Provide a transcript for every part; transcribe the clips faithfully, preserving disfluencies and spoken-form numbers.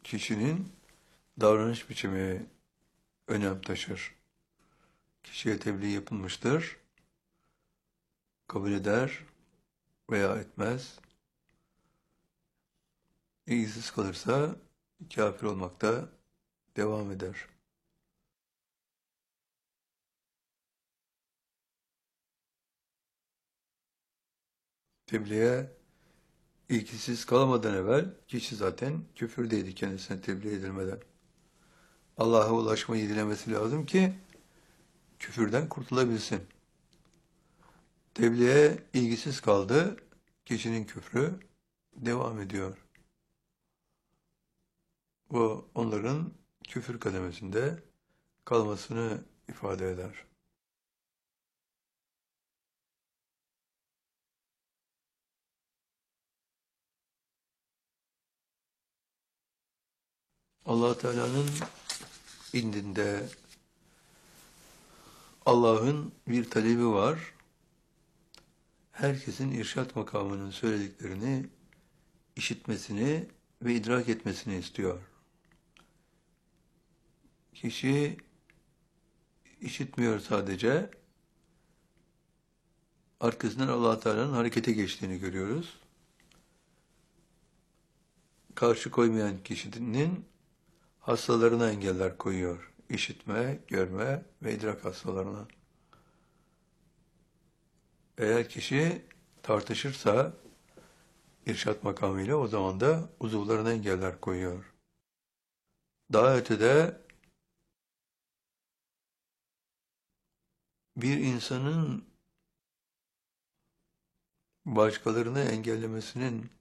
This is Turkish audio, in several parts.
kişinin davranış biçimi önem taşır. Kişiye tebliğ yapılmıştır, kabul eder veya etmez. İlgisiz kalırsa kafir olmakta devam eder. Tebliğe ilgisiz kalamadan evvel kişi zaten küfürdeydi kendisine tebliğ edilmeden. Allah'a ulaşmayı dilemesi lazım ki küfürden kurtulabilsin. Tebliğe ilgisiz kaldı, kişinin küfrü devam ediyor. Bu onların küfür kademesinde kalmasını ifade eder. Allah Teala'nın indinde Allah'ın bir talebi var. Herkesin irşat makamının söylediklerini işitmesini ve idrak etmesini istiyor. Kişi işitmiyor sadece, arkasından Allah Teala'nın harekete geçtiğini görüyoruz. Karşı koymayan kişinin hastalarına engeller koyuyor. İşitme, görme ve idrak hastalarına. Eğer kişi tartışırsa irşat makamıyla o zaman da uzuvlarına engeller koyuyor. Daha ötede bir insanın başkalarını engellemesinin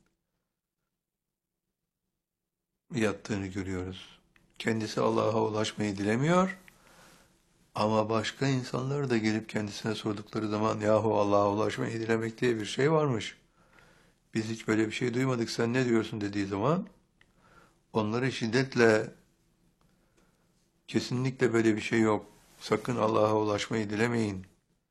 yattığını görüyoruz. Kendisi Allah'a ulaşmayı dilemiyor ama başka insanlar da gelip kendisine sordukları zaman yahu Allah'a ulaşmayı dilemek diye bir şey varmış. Biz hiç böyle bir şey duymadık, sen ne diyorsun dediği zaman onları şiddetle kesinlikle böyle bir şey yok, sakın Allah'a ulaşmayı dilemeyin,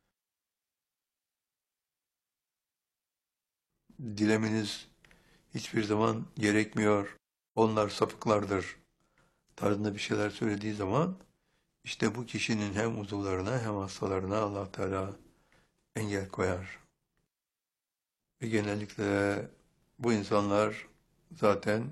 dilemeniz hiçbir zaman gerekmiyor, onlar sapıklardır tarzında bir şeyler söylediği zaman işte bu kişinin hem uzuvlarına hem hastalarına Allah Teala engel koyar. Ve genellikle bu insanlar zaten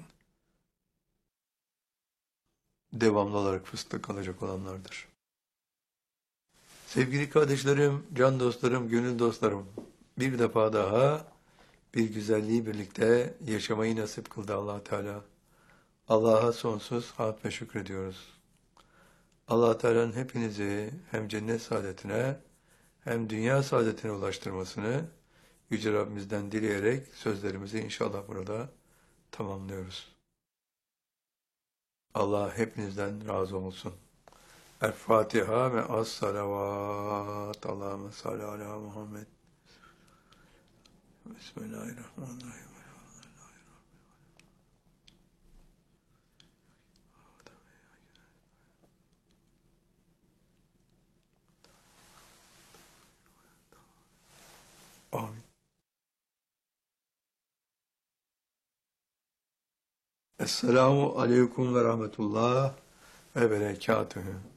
devamlı olarak fıstık kalacak olanlardır. Sevgili kardeşlerim, can dostlarım, gönül dostlarım, bir defa daha bir güzelliği birlikte yaşamayı nasip kıldı Allah Teala. Allah'a sonsuz hamd ve şükrediyoruz. Allah Teala'nın hepinizi hem cennet saadetine hem dünya saadetine ulaştırmasını Yüce Rabbimizden dileyerek sözlerimizi inşallah burada tamamlıyoruz. Allah hepinizden razı olsun. El-Fatiha ve as-salavat. Allahümme salli ala Muhammed. Bismillahirrahmanirrahim. Amin. Esselamu aleyküm ve rahmetullah ve berekatühü.